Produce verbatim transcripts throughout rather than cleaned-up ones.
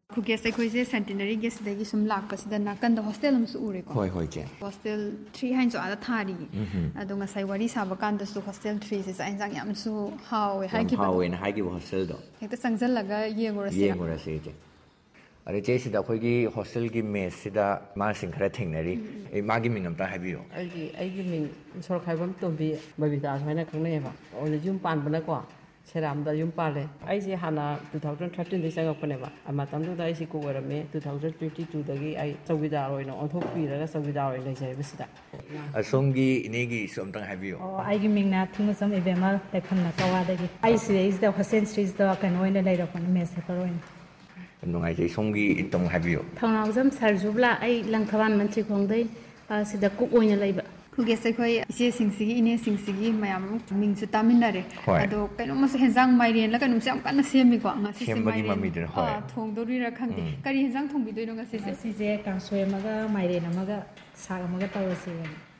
Kugesa akhoi centenary guest dagi sum lakpasida nakanda hostel amsu ure ko hoi hoi je hostel three hain so ada thari adu ngasai wari saba kanda su hostel three se sain jang yam su hawe hai ki hawe na hai ki hostel do hekta sangjal laga yengora se yengora se je are je sida khoi gi hostel gi mess sida ma sing khara thingnari e ma gi mingam ta habiyo ai gi ai gi ming sor khaibam tombi babita saina khangne ba oi jum pan bana ko Seramda yum pale ai si hana twenty thirteen dai sangak pane ba ama tamdu dai si ko warame twenty twenty-two dagi ai chawida roina onthok pi raga chawida roi lai jai bisida asongi inegi somtang habiyo oh ai gi mingna thungasam ebemal tekhanna kawa dagi ai si is the hostel street da kan oina lai rakon mes heroin nungai jai songi itong habiyo thongnawjam sarjubla ai langthawan manchi khongdai sida kuk oina laiba Kugesa akhoi ise singsigi ine singsigi mayam mingsu taminare ado kaino mas henzang mairian la kanum sam kana semi ko ngasi se mairian mami den hoi thong dori ra khangde kari henzang thong bi doino ngasi se si je kangsoi maga mairian amaga saga maga tawase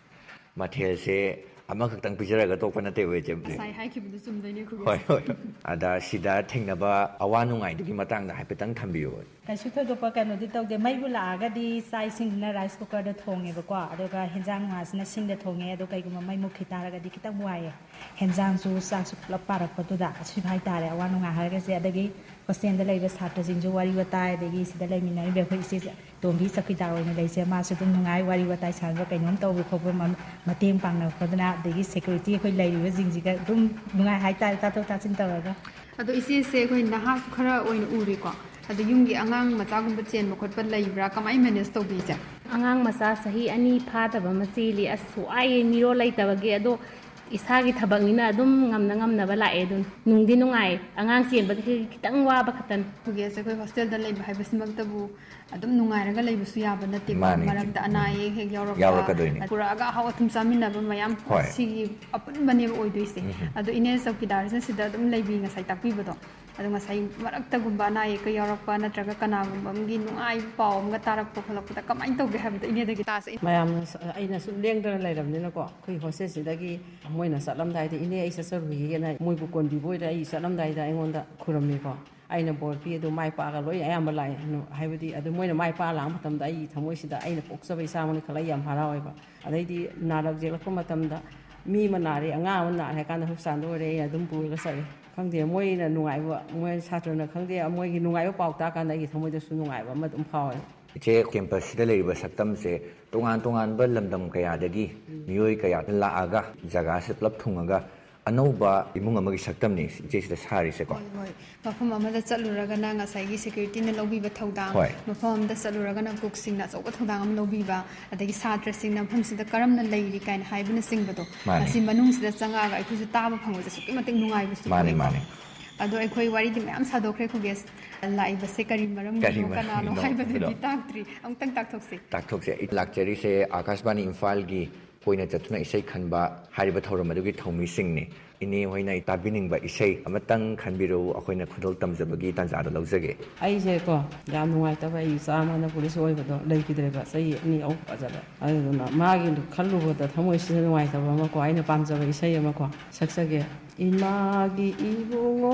mathel se ama khaktang pijara ga tokpa na te we je sai hai ki bu sum dai ni khu hoi hoi ada sida thengnaba awanu ngai digi matang da haipetang thambiyo kasu tho dopa kanu di tawde mai bula ga di sai sing na rice cooker da thonge ba ko adoga henjang mas na sing da thonge ado kai guma mai mukhi tara ga di kitang waye henjang su sa su plap para ko to da si bhai tare awanu nga ha ga se adagi hostel da leiba satra jing jo wari watai dagi sida lai minai be khoi se tombi sakhi da oi lai se ma su dum ngai wari watai san ba kainom taw bi khob ma mateng pang na khodna dagi security khoi lai ri jing ji ga dum ngai hai tai ta to ta chin taw ga ado ise se khoi na ha khara oin uri ko ado yumgi angang macha gumba chen makhot pa laibra kamai manage to bi ja angang macha sahi ani phadaba machili asu ai miro laitabagi ado isagi thabangina adum ngamna ngamna ba lae dun nungdi nungai angang chen ba kitang wa ba khatan kugesa khoi hostel da laiba hai basmak tabu adum nungai raga laiba su ya ba nate maram da ana ye he yauraka pura aga hawa thum samina ba mayam si apun bane oi doise ado ine sakidar se sida adum laibi ngasai takpi ba do ado ngasai marakta gumba na ye ka yauraka natraga kana gumba mgi nungai paw mga tarak po khalak ta kamai to ge ha ba ine da ta se mayam aina su lengdra lairam ni na ko khoi hostel sidagi moina salamdai de ine ai sasaru ye na moi bu kondi boi da ai salamdai da aingonda khurami ko aina bor pi do mai pa ga loi ayam lai no haibadi adu moina mai pa lang matam da ai thamoi sida aina poksa bai samani khala yam harawai ba adai di narak je lakko matam da mi manare anga na ha kan hupsan do re adum pu ga sare khangde moina nungai ba moi satra na khangde moi gi nungai ba pauk ta kan da gi thamoi da su nungai ba madum phawai che campus sida leiba saktam se tongan tongan ba lamdam kaya dagi miyoi kaya la aga jaga se plap thungaga anauba imung amagi saktam ni je sida sari se ko hoi mafam amada chaluraga na ngasai gi security na lobi ba thodang mafam amada chaluraga na cook sing na chauka thodang am lobi ba adagi satra sing na pham sida karam na leiri kain haibuna sing ba do asi manung sida changa ga ikhu su taba phango se suki mating nungai bu su mane mane ado akhoi wari di mayam sadokre khu ges lai ba se kari maram no kana no hai ba di taktri ang tang tak thok se tak thok se it lakchari se akashbani imphal gi koina chatuna isai khanba hariba thoram adugi thomi sing ni ine hoina itabining ba isai amatang khanbiru akoina khudol tamjabagi tanja da lawjage ai je ko yam nuai ta bai sama na police oi ba do lai ki dre ba sai ni au pa jala ai na ma gi khallu ba da thamoi sin nuai ta ba ma ko aina pamjaba isai ma ko saksage imagi ibungo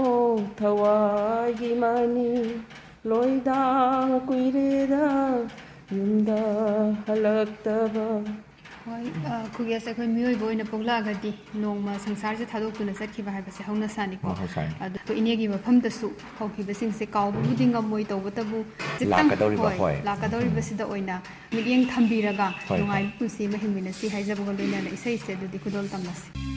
thawagi mani loida kuireda yunda halaktaba hoi kugesa khoi mioi boina pogla gadi nongma sangsar je thadok tuna sakhiba ha base hauna sani ko adu to inegi mafam da su hokhi basing se kaw bu dinga moi to batabu jitang hoi la ka dori basida oina milyeng thambiraga nungai pusi ma himina si haijabu golina na isai se du dikudol tamasi